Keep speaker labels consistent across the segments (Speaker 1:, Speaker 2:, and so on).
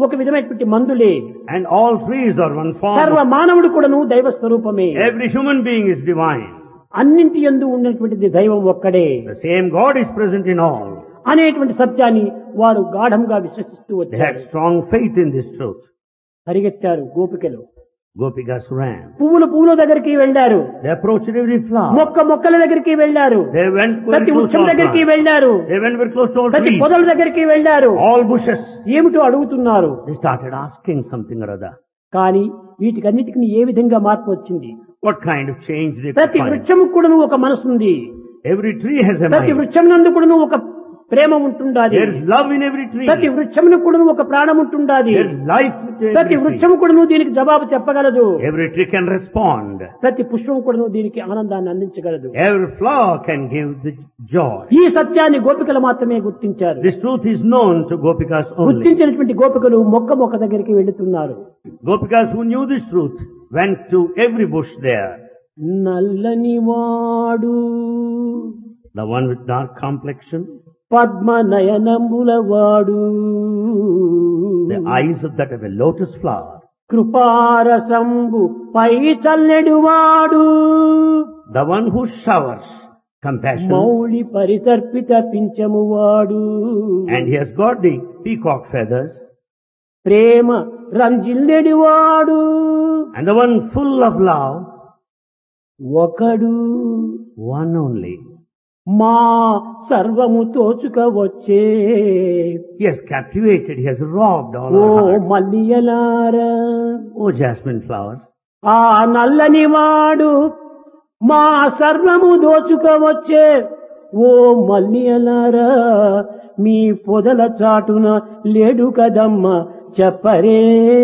Speaker 1: ఒక విధమైనటువంటి మందులే.
Speaker 2: And all trees are one
Speaker 1: సర్వ
Speaker 2: form.
Speaker 1: మానవుడు కూడాను దైవ స్వరూపమే.
Speaker 2: Every human being is divine.
Speaker 1: అన్నింటి యందు ఉన్నటువంటిది దైవం ఒక్కడే
Speaker 2: The same God is present in all.
Speaker 1: అనేటువంటి సత్యాన్ని వారు గాఢంగా విశ్వసిస్తూ
Speaker 2: They had
Speaker 1: వచ్చారు.
Speaker 2: strong faith in this truth.
Speaker 1: పరిగెత్తారు గోపికలు.
Speaker 2: Gopikas ran.
Speaker 1: పువ్వుల దగ్గరికి వెళ్లారు.
Speaker 2: They approached every flower.
Speaker 1: మొక్కల దగ్గరికి వెళ్లారు.
Speaker 2: They went very
Speaker 1: ప్రతి
Speaker 2: close to
Speaker 1: వృక్షం
Speaker 2: all
Speaker 1: దగ్గరికి
Speaker 2: plants.
Speaker 1: వెళ్లారు.
Speaker 2: They went very close to all
Speaker 1: ప్రతి
Speaker 2: trees.
Speaker 1: పొదల దగ్గరికి వెళ్లారు.
Speaker 2: All bushes.
Speaker 1: ఏమిటో అడుగుతున్నారు.
Speaker 2: They started asking something or other.
Speaker 1: కానీ వీటికన్నిటికీ ఏ విధంగా మార్పు వచ్చింది?
Speaker 2: What kind of change they could
Speaker 1: ప్రతి
Speaker 2: find.
Speaker 1: వృక్షము కూడాను ఒక మనసుంది.
Speaker 2: Every tree has a
Speaker 1: ప్రతి
Speaker 2: mind.
Speaker 1: వృక్షం నందు కూడాను ఒక ప్రేమ ఉంటుండాలి.
Speaker 2: There is love in every tree.
Speaker 1: ప్రతి వృక్షమును కూడాను ఒక ప్రాణం ఉంటుండాలి.
Speaker 2: There is life in
Speaker 1: ప్రతి
Speaker 2: every tree.
Speaker 1: వృక్షము కూడాను దీనికి జవాబు చెప్పగలదు.
Speaker 2: Every tree can respond.
Speaker 1: ప్రతి పుష్పం కూడాను దీనికి ఆనందాన్ని అందించగలదు.
Speaker 2: Every flower can give the joy.
Speaker 1: ఈ సత్యాన్ని గోపికలు మాత్రమే గుర్తించారు.
Speaker 2: This truth is known to Gopikas only.
Speaker 1: గుర్తించినటువంటి గోపికలు మొక్క దగ్గరికి వెళుతున్నారు.
Speaker 2: Gopikas who knew this truth went to every bush there.
Speaker 1: నల్లని వాడు
Speaker 2: The one with dark complexion,
Speaker 1: Padma నయనంబుల వాడు
Speaker 2: the eyes of that of a lotus flower.
Speaker 1: కృపారసంబు పై చల్లెడు వాడు
Speaker 2: The one who showers compassion,
Speaker 1: Mouli పరితర్పిత పింఛము వాడు
Speaker 2: and he has got the peacock feathers,
Speaker 1: ప్రేమ రంజిల్లెడు వాడు
Speaker 2: and the one full of love,
Speaker 1: ఒకడు
Speaker 2: one only.
Speaker 1: మా సర్వము తోచుక వచ్చే
Speaker 2: He has captivated, he has robbed all
Speaker 1: oh
Speaker 2: our hearts.
Speaker 1: మల్లియలారా
Speaker 2: Oh, jasmine flowers,
Speaker 1: ఆ నల్లని వాడు మా సర్వము దోచుక వచ్చే ఓ మల్లియలారా మీ పొదల చాటున లేడు కదమ్మ చెప్పరే.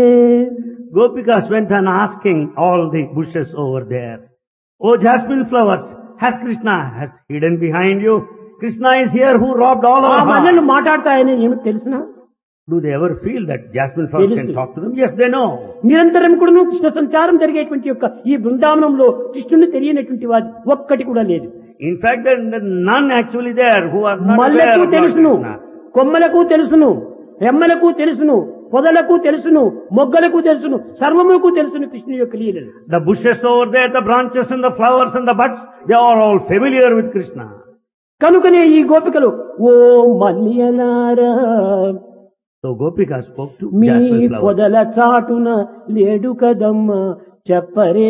Speaker 2: Gopikas went on asking all the bushes over there, oh jasmine flowers, has Krishna has hidden behind you? Krishna is here who robbed all
Speaker 1: ఆ
Speaker 2: our
Speaker 1: మల్లెలు
Speaker 2: hearts.
Speaker 1: మాట్లాడతాయని ఏమిటి తెలుసునా?
Speaker 2: Do they ever feel that jasmine flowers can
Speaker 1: Telusu.
Speaker 2: talk to them? Yes, they know.
Speaker 1: నిరంతరం కూడా కృష్ణ సంచారం జరిగేటువంటి యొక్క ఈ బృందావనంలో కృష్ణుని తెలియనటువంటి వారి ఒక్కటి కూడా లేదు.
Speaker 2: In fact, there are none actually there who are not aware
Speaker 1: మల్లెకు
Speaker 2: of Lord
Speaker 1: తెలుసును,
Speaker 2: Krishna.
Speaker 1: కొమ్మలకు తెలుసును, రెమ్మలకు తెలుసును, పొదలకు తెలుసును, మొగ్గలకు తెలుసును, సర్వముకు తెలుసును కృష్ణుని యొక్క లీలలు.
Speaker 2: The bushes over there, the branches and the flowers and the buds, they are all familiar with Krishna.
Speaker 1: కనుకనే ఈ గోపికలు ఓ మల్లియలారా
Speaker 2: So Gopika spoke to
Speaker 1: me
Speaker 2: jasmine flowers.
Speaker 1: పొదల చాటున లేడు కదమ్మ చెప్పరే.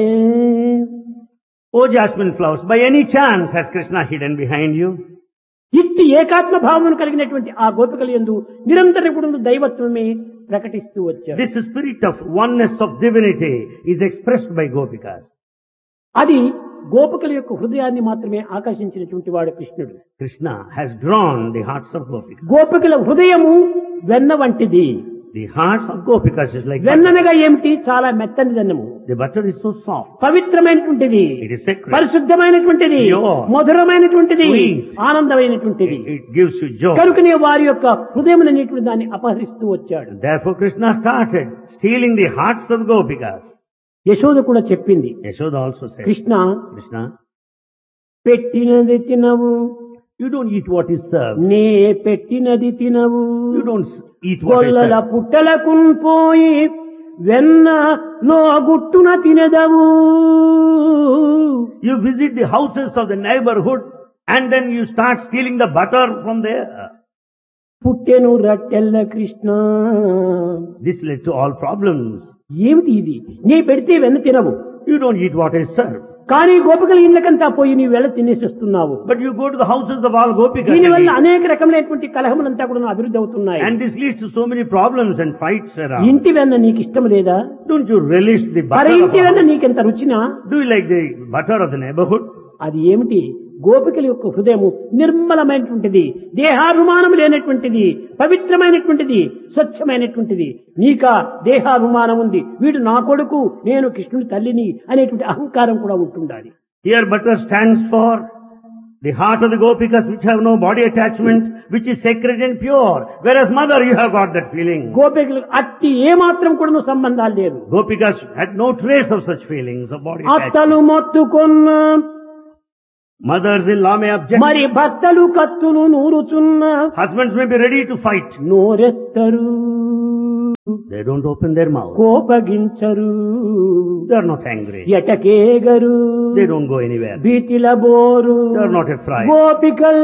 Speaker 2: Oh jasmine flowers, by any chance has Krishna hidden behind you?
Speaker 1: ఇట్టి ఏకాత్మ భావమును కలిగినటువంటి ఆ గోపికల యందు నిరంతరం కూడా దైవత్వమే ప్రకటిస్తూ వచ్చారు.
Speaker 2: This spirit of oneness of divinity is expressed by Gopikas.
Speaker 1: అది గోపికల యొక్క హృదయాన్ని మాత్రమే ఆకర్షించినటువంటి వాడు కృష్ణుడు.
Speaker 2: Krishna has drawn the hearts of Gopikas.
Speaker 1: గోపికల హృదయము వెన్న వంటిది.
Speaker 2: The hearts of Gopikas is like butter.
Speaker 1: వెన్ననగా ఏమిటి? చాలా మెత్తని దన్నము,
Speaker 2: The butter is so soft.
Speaker 1: పవిత్రమైనటువంటిది,
Speaker 2: It is sacred.
Speaker 1: పరిశుద్ధమైనటువంటిది,
Speaker 2: Pure.
Speaker 1: మధురమైనటువంటిది,
Speaker 2: Sweet.
Speaker 1: ఆనందమైనటువంటిది.
Speaker 2: It gives you joy.
Speaker 1: కనుకనే వారి యొక్క హృదయం అనేటువంటి దాన్ని అపహరిస్తూ వచ్చాడు.
Speaker 2: Therefore Krishna started stealing the hearts of Gopikas.
Speaker 1: Yashoda కూడా చెప్పింది,
Speaker 2: Yashoda also said,
Speaker 1: Krishna
Speaker 2: Krishna,
Speaker 1: పెట్టినది తినవు,
Speaker 2: you don't eat what is served.
Speaker 1: నే పెట్టినది తినవు,
Speaker 2: You don't eat what is
Speaker 1: గొల్లల
Speaker 2: served.
Speaker 1: పుట్టలకున్ పోయి వెన్న లో గుట్టున తినదవు.
Speaker 2: You visit the houses of the neighborhood and then you start stealing the butter from there.
Speaker 1: పుట్టెను రట్టెల్ల Krishna.
Speaker 2: This led to all problems.
Speaker 1: ఏమిటి ఇది? నీ పెడితే వెన్న తినవు,
Speaker 2: You don't eat what is served.
Speaker 1: కానీ గోపికల ఇళ్ళకంతా పోయి నీ వెళ్ళ తినేసేస్తున్నావు.
Speaker 2: But you go to the houses of all Gopikas and
Speaker 1: దీనివల్ల
Speaker 2: eat.
Speaker 1: అనేక రకములైనటువంటి కలహములంతా కూడా అభివృద్ధి అవుతున్నాయి.
Speaker 2: And this leads to so many problems and fights around.
Speaker 1: ఇంటి వెన్న నీకు ఇష్టం లేదా?
Speaker 2: Don't you relish the
Speaker 1: మరి
Speaker 2: butter of
Speaker 1: ఇంటి వెన్న
Speaker 2: a house?
Speaker 1: నీకెంత రుచినా?
Speaker 2: Do you like the butter of the neighborhood?
Speaker 1: అది ఏమిటి? గోపికల యొక్క హృదయము నిర్మలమైనటువంటిది, దేహాభిమానం లేనటువంటిది, పవిత్రమైనటువంటిది, స్వచ్ఛమైనటువంటిది. నీకా దేహాభిమానం ఉంది, వీడు నా కొడుకు, నేను కృష్ణుని తల్లిని అనేటువంటి అహంకారం కూడా ఉంటుండాలి.
Speaker 2: Here butter stands for the heart of the Gopikas which have no body attachment, which is sacred and pure. Whereas mother, you have got that feeling.
Speaker 1: గోపికలకు అట్టి ఏమాత్రం కూడా సంబంధాలు లేవు.
Speaker 2: Gopikas had no trace of such feelings of body attachment.
Speaker 1: అత్తలు మొత్తుకొన్న
Speaker 2: Mothers-in-law may object.
Speaker 1: మరి భర్తలు కత్తులు నూరుచున్న
Speaker 2: Husbands may be ready to fight.
Speaker 1: నోరెత్తరు.
Speaker 2: They don't open their mouth.
Speaker 1: కోపగించరు,
Speaker 2: They are not angry.
Speaker 1: ఎటకేగరు,
Speaker 2: They don't go anywhere.
Speaker 1: భీతిల bore,
Speaker 2: They are not afraid.
Speaker 1: గోపికల్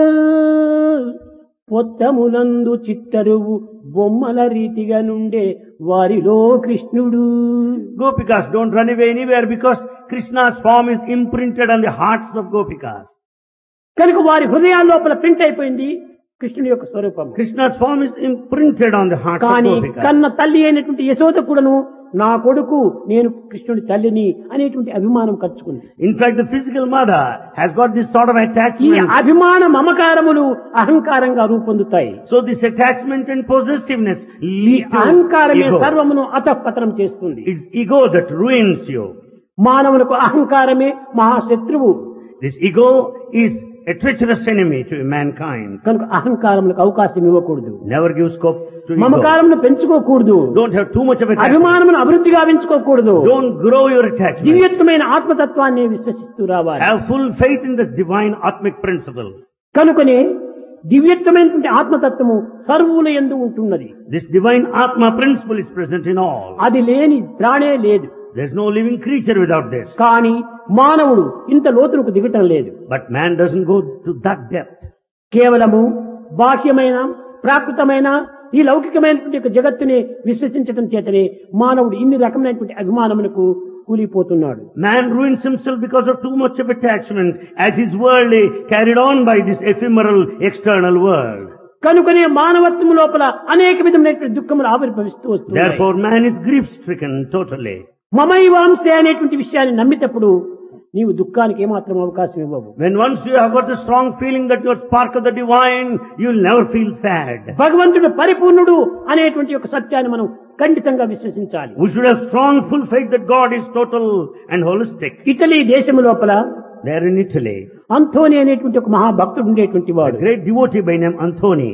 Speaker 1: పొత్తములందు చిత్తరువు బొమ్మల రీతిగా నుండే వారిలో కృష్ణుడు.
Speaker 2: Gopikas don't run away anywhere because Krishna's form is imprinted on the hearts of Gopikas.
Speaker 1: కనుక వారి హృదయాల లోపల print అయిపోయింది కృష్ణుని యొక్క స్వరూపం.
Speaker 2: Krishna's form is imprinted on the hearts of
Speaker 1: కానీ
Speaker 2: Gopikas.
Speaker 1: కన్న తల్లి అయినటువంటి యశోద కూడాను నా కొడుకు నేను కృష్ణుడి తల్లిని అనేటువంటి అభిమానం కలుచుకుంది.
Speaker 2: In fact, the physical mother has got this sort of
Speaker 1: ఈ
Speaker 2: attachment.
Speaker 1: అభిమాన మమకారములు అహంకారంగా రూపొందుతాయి.
Speaker 2: So this attachment and possessiveness
Speaker 1: ఈ
Speaker 2: lead to
Speaker 1: అహంకారమే
Speaker 2: ego.
Speaker 1: సర్వమును అతఃపతనం చేస్తుంది.
Speaker 2: It's ego that ruins you.
Speaker 1: మానవులకు అహంకారమే మహాశత్రువు.
Speaker 2: This ego is a treacherous enemy to mankind.
Speaker 1: కనుక అహంకారములకు అవకాశం ఇవ్వకూడదు.
Speaker 2: Never give scope to ego.
Speaker 1: మమకారమును పెంచుకోకూడదు.
Speaker 2: Don't have too much of attachment.
Speaker 1: అభిమానమును అభివృద్ధిగా పెంచుకోకూడదు.
Speaker 2: Don't grow your attachment.
Speaker 1: దివ్యత్వమైన ఆత్మతత్వాన్ని విశ్వసిస్తూ రావాలి.
Speaker 2: Have full faith in the divine atmic principle.
Speaker 1: కనుకనే దివ్యత్వమైనటువంటి ఆత్మతత్వము సర్వుల యందు ఉంటున్నది.
Speaker 2: This divine atma principle is present in all.
Speaker 1: అది లేని ప్రాణే లేదు.
Speaker 2: There's no living creature without this.
Speaker 1: కానీ మానవుడు ఇంత లోతులకు దిగటం లేదు.
Speaker 2: But man doesn't go to that depth.
Speaker 1: కేవలము బాహ్యమైన ప్రాకృతమైన ఈ లౌకికమైనటువంటి యొక్క జగత్తుని విశ్వసించటం చేతనే మానవుడు ఇన్ని రకమైనటువంటి అభిమానములకు కూలిపోతున్నాడు.
Speaker 2: Man ruins himself because of too much of attachment as his world is carried on by this ephemeral external world.
Speaker 1: కనుకనే మానవత్వము లోపల అనేక విధమైనటువంటి దుఃఖములు ఆవిర్భవిస్తూ వస్తున్నాయి.
Speaker 2: Therefore man is grief stricken totally.
Speaker 1: మమైవాంసే అనేటువంటి విషయాన్ని నమ్మినప్పుడు నీవు దుఃఖానికి ఏమాత్రం అవకాశం ఇవ్వవు.
Speaker 2: When once you have got a strong feeling that you are spark of the divine, you will never feel sad.
Speaker 1: భగవంతుడు పరిపూర్ణుడు అనేటువంటి ఒక సత్యాన్ని మనం ఖండితంగా విశ్వసించాలి.
Speaker 2: We should have strong full faith that God is total and holistic.
Speaker 1: Italy దేశము లోపల
Speaker 2: There in Italy,
Speaker 1: Anthony అనేటువంటి ఒక మహాభక్తుడు ఉండేటువంటి
Speaker 2: a
Speaker 1: వాడు.
Speaker 2: great devotee by name Anthony.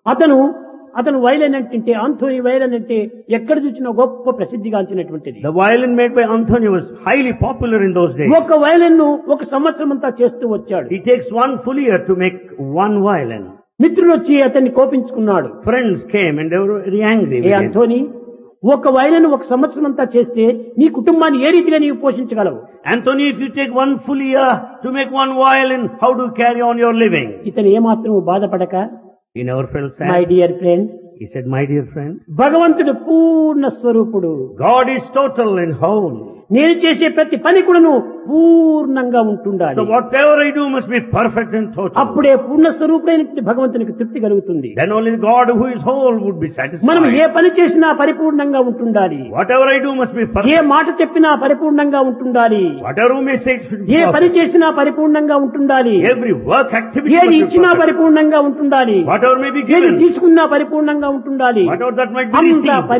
Speaker 1: అతను వైలన్ అంటే ఆంథోనీ వైలన్ అంటే ఎక్కడ చూసినా గొప్ప ప్రసిద్ధిగాంచినటువంటిది.
Speaker 2: The violin made by Anthony was highly popular in those days.
Speaker 1: ఒక వైలన్ ను ఒక సంవత్సరం అంతా చేస్తూ వచ్చాడు.
Speaker 2: He takes one full year to make one violin.
Speaker 1: మిత్రులు వచ్చి అతన్ని కోపించుకున్నాడు.
Speaker 2: Friends came and they were very angry
Speaker 1: A
Speaker 2: with him.
Speaker 1: Anthony, ఒక వైలన్ ఒక సంవత్సరం అంతా చేస్తే నీ కుటుంబాన్ని ఏ రీతిగా నీవు పోషించగలవు?
Speaker 2: Anthony, if you take one full year to make one violin, how do you carry on your living?
Speaker 1: ఇతను ఏమాత్రం బాధపడక,
Speaker 2: He never felt
Speaker 1: my
Speaker 2: sad.
Speaker 1: Dear friend,
Speaker 2: He said, my dear friend,
Speaker 1: భగవంతుడు పూర్ణ స్వరూపుడు.
Speaker 2: God is total and whole.
Speaker 1: నేను చేసే ప్రతి పని కూడాను పూర్ణంగా ఉంటుండాలి.
Speaker 2: So whatever I do must be perfect and total.
Speaker 1: అప్పుడే పూర్ణ స్వరూపుడైనటువంటి భగవంతునికి తృప్తి కలుగుతుంది.
Speaker 2: Then only God who is whole would be
Speaker 1: మనం ఏ
Speaker 2: satisfied.
Speaker 1: పని చేసినా పరిపూర్ణంగా ఉంటుండాలి.
Speaker 2: Whatever I do must be
Speaker 1: A
Speaker 2: perfect.
Speaker 1: మాట చెప్పినా పరిపూర్ణంగా ఉంటుండాలి.
Speaker 2: Whatever we say should be
Speaker 1: ఏ పని
Speaker 2: perfect.
Speaker 1: చేసినా పరిపూర్ణంగా ఉంటుండాలి.
Speaker 2: Every work activity
Speaker 1: ఏది
Speaker 2: must be
Speaker 1: ఇచ్చినా
Speaker 2: perfect.
Speaker 1: పరిపూర్ణంగా ఉంటుండాలి.
Speaker 2: Whatever may be
Speaker 1: ఏది
Speaker 2: given,
Speaker 1: తీసుకున్నా పరిపూర్ణంగా ఉంటుండాలి.
Speaker 2: whatever that might be
Speaker 1: అంతా
Speaker 2: received,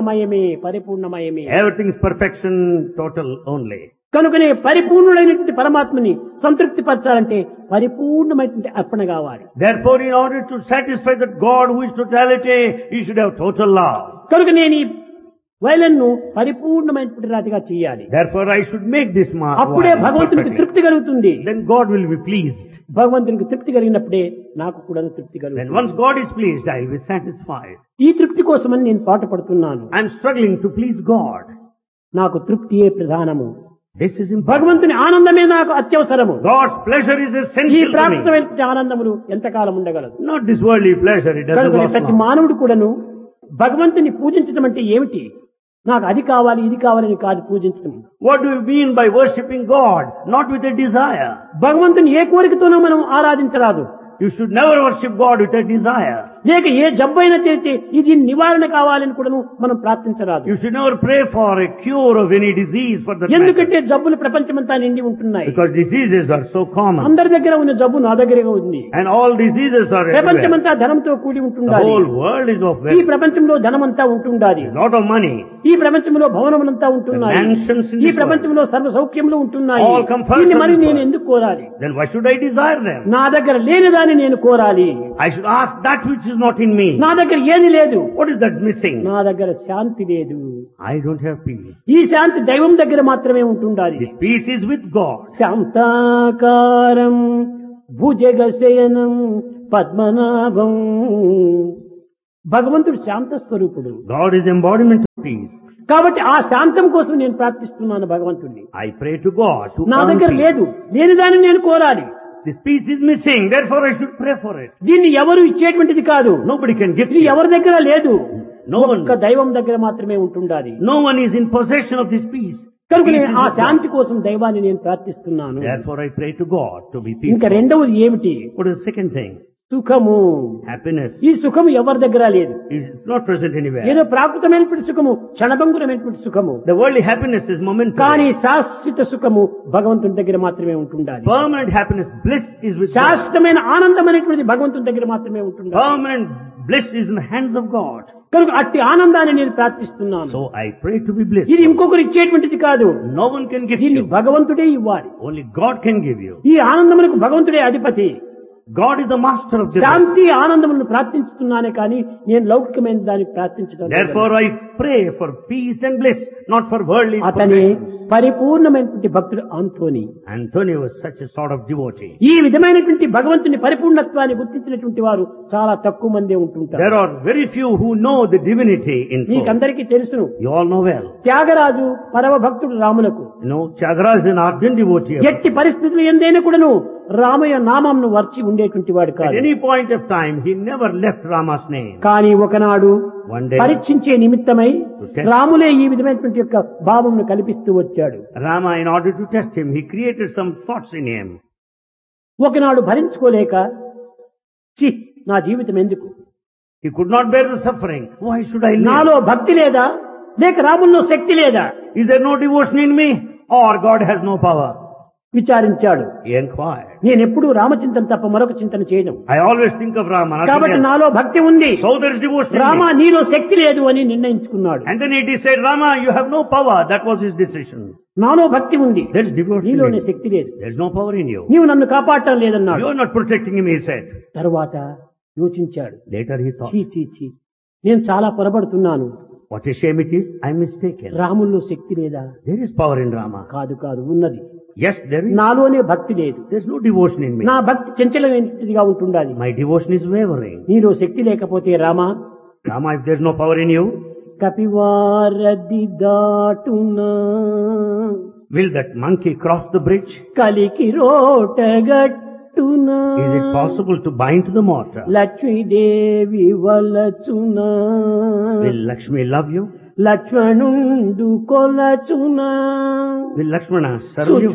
Speaker 1: పరిపూర్ణమయమే.
Speaker 2: everything is perfection total only.
Speaker 1: కనుకనే పరిపూర్ణుడైనటువంటి పరమాత్మని సంతృప్తి పరచాలంటే పరిపూర్ణమైనటువంటి అర్పణ కావాలి.
Speaker 2: Therefore, in order to satisfy that God who is totality, you should have total love.
Speaker 1: కనుక నేను ఈ వైలన్ ను పరిపూర్ణమైనటువంటి రాతిగా చేయాలి.
Speaker 2: Therefore, I should make this mark.
Speaker 1: అప్పుడే భగవంతునికి తృప్తి కలుగుతుంది.
Speaker 2: Then God will be pleased.
Speaker 1: భగవంతునికి తృప్తి కలిగినప్పుడే నాకు కూడా తృప్తి
Speaker 2: Then
Speaker 1: కలుగుతుంది.
Speaker 2: once God is pleased, I will be satisfied.
Speaker 1: ఈ తృప్తి కోసమని నేను పాట పడుతున్నాను.
Speaker 2: I am struggling to please God.
Speaker 1: నాకు తృప్తియే ప్రధానము.
Speaker 2: This is important.
Speaker 1: భగవంతుని ఆనందమే నాకు అత్యవసరము.
Speaker 2: God's pleasure is
Speaker 1: ఈ
Speaker 2: essential to me.
Speaker 1: ప్రాప్తమైన ఆనందములు ఎంతకాలం ఉండగలదు?
Speaker 2: Not this worldly pleasure, it doesn't
Speaker 1: కనుక
Speaker 2: last
Speaker 1: ప్రతి
Speaker 2: long.
Speaker 1: మానవుడు కూడాను భగవంతుని పూజించడం అంటే ఏమిటి? నాకు అది కావాలి ఇది కావాలని కాదు పూజించడం.
Speaker 2: What do you mean by worshipping God? Not with a desire.
Speaker 1: భగవంతుని ఏ కోరికతోనూ మనం ఆరాధించరాదు.
Speaker 2: You should never worship God with a desire.
Speaker 1: లేక ఏ జబ్బైనా చేస్తే ఇది నివారణ కావాలని కూడాను మనం ప్రార్థించరాదు.
Speaker 2: You should never pray for a cure of any disease for that matter.
Speaker 1: ఎందుకంటే జబ్బులు ప్రపంచమంతా నిండి ఉంటున్నాయి.
Speaker 2: Because diseases are so common.
Speaker 1: అందరి దగ్గర ఉన్న జబ్బు నా దగ్గర ఉంది.
Speaker 2: And all diseases are everywhere.
Speaker 1: ప్రపంచమంతా ధనంతో కూడి
Speaker 2: The
Speaker 1: ఉంటుండాలి.
Speaker 2: whole world is of
Speaker 1: ఈ
Speaker 2: wealth.
Speaker 1: ప్రపంచంలో ధనమంతా ఉంటుండాలి.
Speaker 2: A lot of money.
Speaker 1: ఈ ప్రపంచంలో భవనములంతా ఉంటున్నాయి.
Speaker 2: The mansions in
Speaker 1: ఈ
Speaker 2: this
Speaker 1: ప్రపంచంలో సర్వ సౌఖ్యములు ఉంటున్నాయి.
Speaker 2: All comforts
Speaker 1: దీన్ని మరి
Speaker 2: in this
Speaker 1: నేను
Speaker 2: world.
Speaker 1: ఎందుకు కోరాలి?
Speaker 2: Then why should I desire them?
Speaker 1: నా దగ్గర లేని దాన్ని నేను కోరాలి.
Speaker 2: I should ask that which is not in me.
Speaker 1: నా దగ్గర ఏది లేదు.
Speaker 2: What is that missing?
Speaker 1: నా దగ్గర శాంతి లేదు.
Speaker 2: I don't have peace.
Speaker 1: ఈ శాంతి దైవం దగ్గర మాత్రమే ఉంటుండాలి.
Speaker 2: This peace is with God.
Speaker 1: శాంతాకారం భుజగశయనం Padmanabham భగవంతుడు శాంత స్వరూపుడు.
Speaker 2: God is embodiment of peace.
Speaker 1: కాబట్టి ఆ శాంతం కోసం నేను ప్రార్థిస్తున్నాను భగవంతుడిని.
Speaker 2: I pray to God to
Speaker 1: నా
Speaker 2: earn
Speaker 1: దగ్గర
Speaker 2: peace.
Speaker 1: లేదు, లేని దాన్ని నేను కోరాలి.
Speaker 2: This peace is missing, therefore I should pray for it.
Speaker 1: దీన్ని ఎవరు ఇచ్చేటువంటిది కాదు.
Speaker 2: Nobody can give
Speaker 1: ఇది
Speaker 2: you.
Speaker 1: ఎవరి దగ్గర లేదు.
Speaker 2: No one,
Speaker 1: ఒక్క దైవం దగ్గర మాత్రమే ఉంటుండాలి.
Speaker 2: no one is in possession of this peace.
Speaker 1: కనుక
Speaker 2: Peace
Speaker 1: నేను
Speaker 2: is
Speaker 1: ఆ
Speaker 2: with God.
Speaker 1: శాంతి కోసం దైవాన్ని నేను ప్రార్థిస్తున్నాను.
Speaker 2: Therefore I pray to God to be
Speaker 1: ఇంకా
Speaker 2: peaceful.
Speaker 1: రెండవది ఏమిటి?
Speaker 2: What is the second thing?
Speaker 1: సుఖము.
Speaker 2: Happiness.
Speaker 1: ఈ సుఖము ఎవరి దగ్గర లేదు.
Speaker 2: It's not present anywhere.
Speaker 1: ఏదో ప్రాకృతమైనటువంటి సుఖము, క్షణభంగురమైనటువంటి సుఖము.
Speaker 2: The worldly happiness is momentary.
Speaker 1: కానీ శాశ్వత సుఖము భగవంతుని దగ్గర మాత్రమే ఉంటుండాలి.
Speaker 2: Permanent happiness, bliss is with God.
Speaker 1: శాశ్వతమైన ఆనందం అనేటువంటిది భగవంతుని దగ్గర మాత్రమే ఉంటుండాలి.
Speaker 2: Permanent bliss is in the hands of God.
Speaker 1: కనుక అట్టి ఆనందాన్ని నేను ప్రార్థిస్తున్నాను.
Speaker 2: So I pray to be blessed.
Speaker 1: ఇది ఇంకొకరు ఇచ్చేటువంటిది కాదు.
Speaker 2: No one can give
Speaker 1: దీన్ని
Speaker 2: you.
Speaker 1: భగవంతుడే ఇవ్వాలి.
Speaker 2: Only God can give you.
Speaker 1: ఈ ఆనందమునకు భగవంతుడే అధిపతి.
Speaker 2: God is the master of the bliss.
Speaker 1: శాంతి ఆనందములను ప్రార్థించుతున్నానే కానీ నేను లౌకికమైన దాన్ని ప్రార్థించడం లేదు.
Speaker 2: Therefore I pray for peace and bliss, not for worldly
Speaker 1: అతని
Speaker 2: possessions.
Speaker 1: పరిపూర్ణమైనటువంటి భక్తుడు Anthony.
Speaker 2: Anthony was such a sort of devotee.
Speaker 1: ఈ విధమైనటువంటి భగవంతుని పరిపూర్ణత్వాన్ని గుర్తించినటువంటి వారు చాలా తక్కువ మందే ఉంటుంటారు.
Speaker 2: There are very few who know the divinity in full.
Speaker 1: మీకందరికీ తెలుసును.
Speaker 2: You all know well.
Speaker 1: Tyagaraju పరమ భక్తుడు రాములకు.
Speaker 2: You know, Tyagaraja is an ardent devotee.
Speaker 1: ఎట్టి పరిస్థితులు ఎందైనా కూడాను రామయ్య నామంను వర్చి ఉండేటువంటి వాడు
Speaker 2: At
Speaker 1: కాదు.
Speaker 2: any point of time, he never left Rama's name.
Speaker 1: కానీ ఒకనాడు
Speaker 2: One day,
Speaker 1: పరీక్షించే నిమిత్తమై
Speaker 2: test-
Speaker 1: రాములే ఈ విధమైనటువంటి యొక్క భావమును కల్పిస్తూ వచ్చాడు.
Speaker 2: Rama, in order to test him, he created some thoughts in him.
Speaker 1: ఒకనాడు భరించుకోలేక ఛీ నా జీవితం ఎందుకు,
Speaker 2: He could not bear the suffering. Why should I live?
Speaker 1: నాలో భక్తి లేదా లేక రాముల్లో శక్తి లేదా
Speaker 2: Is there no devotion in me? Or God has no power?
Speaker 1: విచారించాడు.
Speaker 2: He inquired.
Speaker 1: నేనెప్పుడూ రామచింతన తప్ప మరొక చింతన చేయను.
Speaker 2: I always think of Rama. nothing
Speaker 1: కాబట్టి
Speaker 2: else.
Speaker 1: నాలో భక్తి ఉంది.
Speaker 2: So there is devotion in
Speaker 1: Rama
Speaker 2: me.
Speaker 1: నీలో శక్తి లేదు అని నిర్ణయించుకున్నాడు.
Speaker 2: And then he said, Rama, you have no power. That was his decision.
Speaker 1: నాలో భక్తి ఉంది,
Speaker 2: There is devotion in
Speaker 1: నీలోనే
Speaker 2: you.
Speaker 1: శక్తి లేదు.
Speaker 2: There is no power in you.
Speaker 1: నీవు నన్ను కాపాడటం లేదన్నాడు.
Speaker 2: You are not protecting him, he said.
Speaker 1: తరువాత యోచించాడు.
Speaker 2: Later he thought,
Speaker 1: చీ చీ చీ నేను చాలా పొరపడుతున్నాను.
Speaker 2: what a shame it is. I am mistaken.
Speaker 1: రాముల్లో శక్తి లేదా?
Speaker 2: There is power in Rama.
Speaker 1: కాదు కాదు ఉన్నది.
Speaker 2: Yes, there is.
Speaker 1: నాలోనే భక్తి లేదు.
Speaker 2: There is no devotion in me.
Speaker 1: నా భక్తి చంచలమైనదిగా ఉంటుండాలి.
Speaker 2: My devotion is wavering.
Speaker 1: నీలో శక్తి లేకపోతే Rama
Speaker 2: Rama, if there is no power in you,
Speaker 1: కపివారది దాటునా
Speaker 2: will that monkey cross the bridge?
Speaker 1: కలికి రోటగట్టునా
Speaker 2: Is it possible to bind to the mortar?
Speaker 1: Lakshmidevi వలచునా
Speaker 2: Will Lakshmi love you?
Speaker 1: లక్ష్మణుండు కొలచునా
Speaker 2: Will Lakshmana serve you?